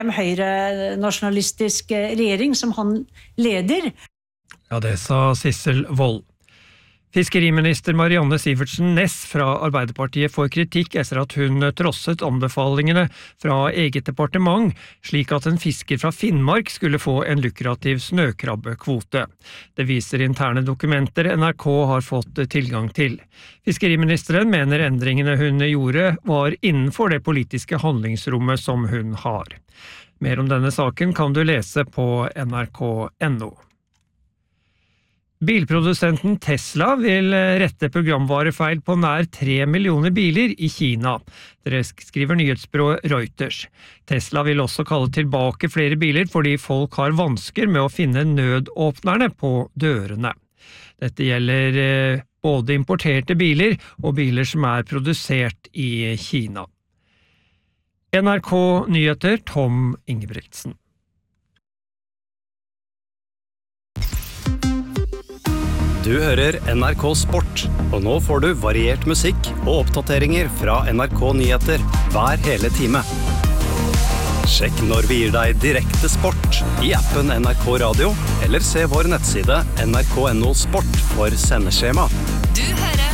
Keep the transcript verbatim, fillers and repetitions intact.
en høyre-nasjonalistisk regjering som han leder. Ja, det sa Sissel Wold. Fiskeriminister Marianne Sivertsen Næss fra Arbeiderpartiet får kritikk etter at hun trosset anbefalingene fra eget departement, slik at en fisker fra Finnmark skulle få en lukrativ snøkrabbekvote. Det viser interne dokumenter N R K har fått tilgang til. Fiskeriministeren mener endringene hun gjorde var innenfor det politiske handlingsrommet som hun har. Mer om denne saken kan du lese på N R K punktum N O. Bilprodusenten Tesla vil rette programvarefeil på nær tre millioner biler i Kina. Det skriver nyhetsbyrået Reuters. Tesla vil også kalle tilbake flere biler fordi folk har vansker med å finne nødåpnerne på dørene. Dette gjelder både importerte biler og biler som er produsert i Kina. N R K Nyheter, Tom Ingebrigtsen. Du hører N R K Sport, og nå får du variert musikk og oppdateringer fra N R K Nyheter hver hele time. Sjekk når vi gir deg direkte sport i appen N R K Radio, eller se vår nettside N R K punktum N O Sport for sendeskjema. Du hører